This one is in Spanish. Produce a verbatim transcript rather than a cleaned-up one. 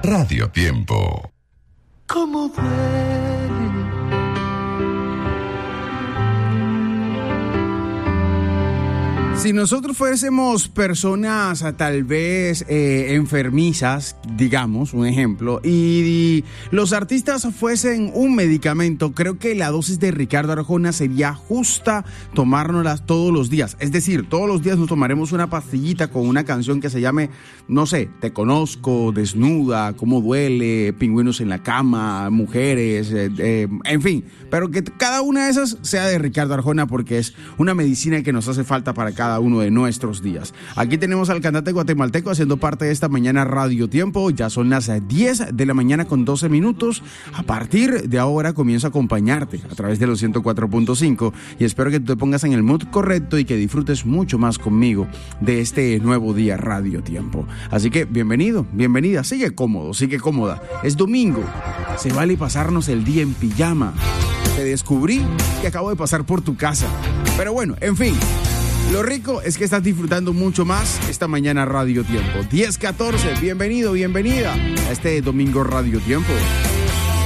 Radio Tiempo. ¿Cómo duele? Si nosotros fuésemos personas tal vez eh, enfermizas, digamos, un ejemplo, y, y los artistas fuesen un medicamento, creo que la dosis de Ricardo Arjona sería justa tomárnoslas todos los días. Es decir, todos los días nos tomaremos una pastillita con una canción que se llame, no sé, Te Conozco, Desnuda, Cómo Duele, Pingüinos en la Cama, Mujeres, eh, eh, en fin. Pero que cada una de esas sea de Ricardo Arjona porque es una medicina que nos hace falta para cada uno de nuestros días. Aquí tenemos al cantante guatemalteco haciendo parte de esta mañana Radio Tiempo. Ya son las diez de la mañana con doce minutos. A partir de ahora comienzo a acompañarte a través de los ciento cuatro punto cinco y espero que tú te pongas en el mood correcto y que disfrutes mucho más conmigo de este nuevo día Radio Tiempo. Así que bienvenido, bienvenida. Sigue cómodo, sigue cómoda. Es domingo. Se vale pasarnos el día en pijama. Te descubrí que acabo de pasar por tu casa. Pero bueno, en fin. Lo rico es que estás disfrutando mucho más esta mañana Radio Tiempo. diez catorce, bienvenido, bienvenida a este domingo Radio Tiempo.